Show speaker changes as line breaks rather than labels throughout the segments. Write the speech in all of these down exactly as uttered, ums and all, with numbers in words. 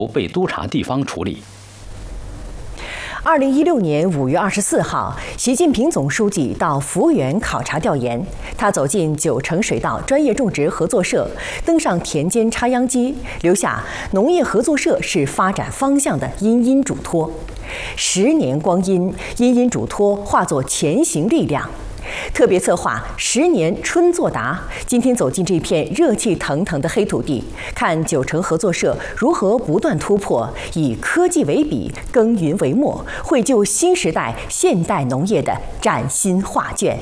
被督察地方处理。
二零一六年五月二十四号，习近平总书记到福源考察调研。他走进九成水稻专业种植合作社，登上田间插秧机，留下“农业合作社是发展方向”的殷殷嘱托。十年光阴，殷殷嘱托化作前行力量。特别策划十年春作答，今天走进这片热气腾腾的黑土地，看九成合作社如何不断突破，以科技为笔，耕耘为墨，绘就新时代现代农业的崭新画卷。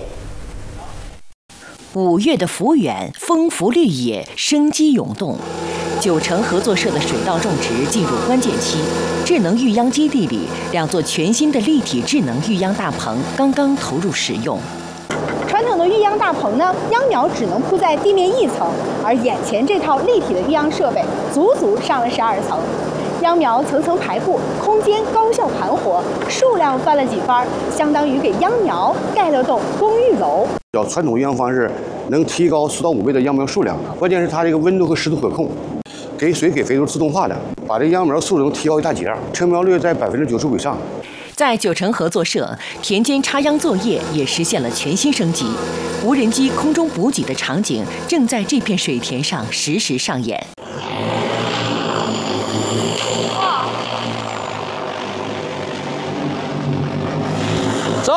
五月的福源，丰福绿野，生机涌动。九成合作社的水稻种植进入关键期，智能育秧基地里，两座全新的立体智能育秧大棚刚刚投入使用。
传统的育秧大棚呢，秧苗只能铺在地面一层，而眼前这套立体的育秧设备，足足上了十二层。秧苗层层排布，空间高效盘活，数量翻了几番，相当于给秧苗盖了栋公寓楼。
要传统育秧方式能提高四到五倍的秧苗数量，关键是它这个温度和湿度可控，给水给肥都是自动化的，把这秧苗数量提高一大截，成苗率在百分之九十五以上。
在九成合作社，田间插秧作业也实现了全新升级，无人机空中补给的场景正在这片水田上实时上演。
走，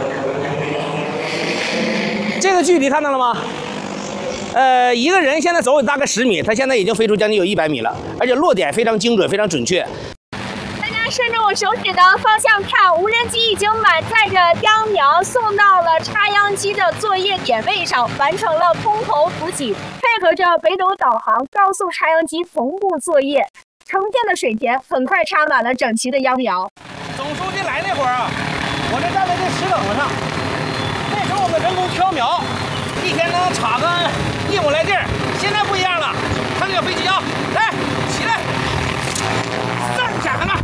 这个距离看到了吗？呃，一个人现在走大概十米，他现在已经飞出将近有一百米了，而且落点非常精准，非常准确。
顺着我手指的方向看，无人机已经满载着秧苗送到了插秧机的作业点位上，完成了空投补给，配合着北斗导航，高速插秧机同步作业。成片的水田很快插满了整齐的秧苗。
总书记来那会儿啊，我这站在这石梗子上，那时候我们人工挑苗，一天能插个一亩来地儿，现在不一样了，看这个飞机啊，来起来，这儿加上了。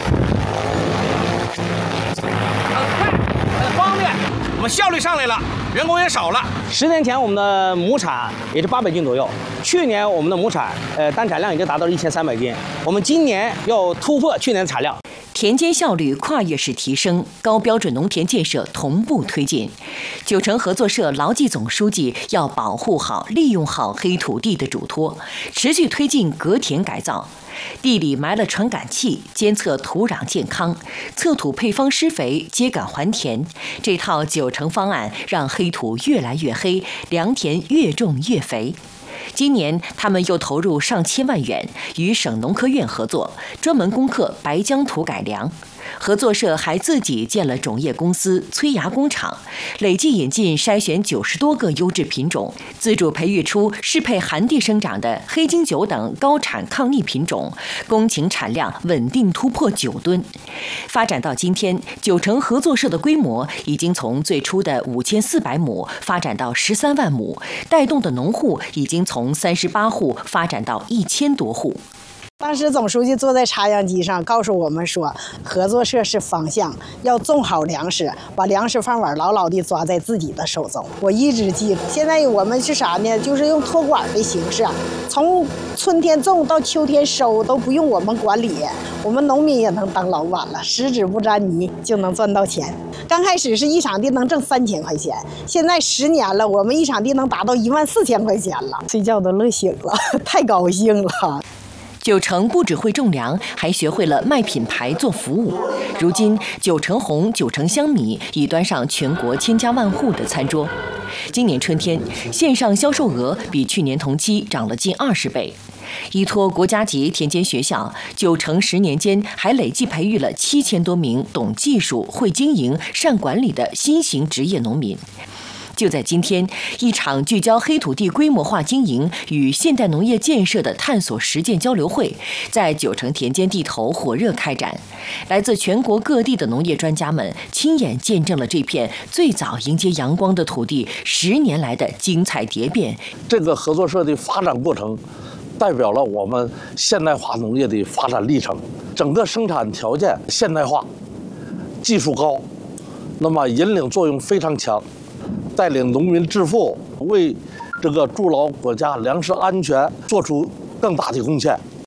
很快，很方便，我们效率上来了，人工也少了。十年前我们的亩产也是八百斤左右，去年我们的亩产呃单产量已经达到一千三百斤，我们今年要突破去年的产量。
田间效率跨越式提升，高标准农田建设同步推进。九成合作社牢记总书记要保护好、利用好黑土地的嘱托，持续推进革田改造。地里埋了传感器，监测土壤健康，测土配方施肥，秸秆还田。这套九成方案让黑土越来越黑，良田越种越肥。今年，他们又投入上千万元，与省农科院合作，专门攻克白浆土改良。合作社还自己建了种业公司、催芽工厂，累计引进筛选九十多个优质品种，自主培育出适配寒地生长的黑金九等高产抗逆品种，工勤产量稳定突破九吨。发展到今天，九成合作社的规模已经从最初的五千四百亩发展到十三万亩，带动的农户已经从三十八户发展到一千多户。
当时总书记坐在插秧机上告诉我们说，合作社是方向，要种好粮食，把粮食饭碗牢牢地抓在自己的手中。我一直记得。现在我们是啥呢？就是用托管的形式，从春天种到秋天收都不用我们管理，我们农民也能当老板了，十指不沾泥就能赚到钱。刚开始是一场地能挣三千块钱，现在十年了，我们一场地能达到一万四千块钱了，睡觉都乐醒了，太高兴了。
九成不只会种粮，还学会了卖品牌做服务。如今，九成红、九成香米已端上全国千家万户的餐桌。今年春天，线上销售额比去年同期涨了近二十倍。依托国家级田间学校，九成十年间还累计培育了七千多名懂技术、会经营、善管理的新型职业农民。就在今天，一场聚焦黑土地规模化经营与现代农业建设的探索实践交流会，在九成田间地头火热开展。来自全国各地的农业专家们亲眼见证了这片最早迎接阳光的土地十年来的精彩蝶变。
这个合作社的发展过程，代表了我们现代化农业的发展历程。整个生产条件现代化，技术高，那么引领作用非常强。带领农民致富，为这个筑牢国家粮食安全做出更大的贡献。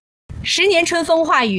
十年春风化雨。